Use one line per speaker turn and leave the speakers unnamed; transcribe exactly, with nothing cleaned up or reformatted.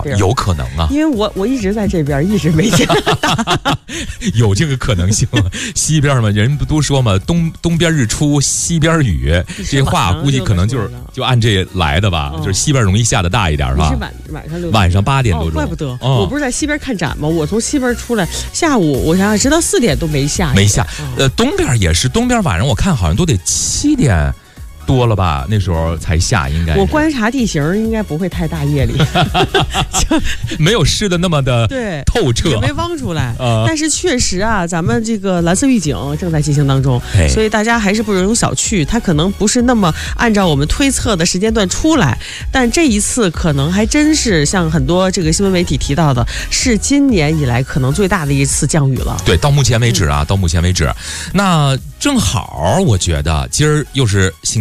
边，
有可能啊，
因为我我一直在这边，一直没见到。
有这个可能性。西边嘛，人不都说嘛，东东边日出西边雨，这话估计可能就是就按这来的吧，就是西边容易下的大一点，是吧？
是晚晚上六
晚上八点多钟，
怪不得我不是在西边看展吗？我从西边出来，下午我想想直到四点都没下，
没下。呃，东边也是，东边晚上我看好像都得七点多了吧，那时候才下，应该。
我观察地形应该不会太大，夜里
没有湿的那么的
对
透彻，
也没汪出来。
呃、
但是确实啊，咱们这个蓝色预警正在进行当中，所以大家还是不容小觑。它可能不是那么按照我们推测的时间段出来，但这一次可能还真是像很多这个新闻媒体提到的，是今年以来可能最大的一次降雨了。
对，到目前为止啊，嗯、到目前为止，那正好我觉得今儿又是星。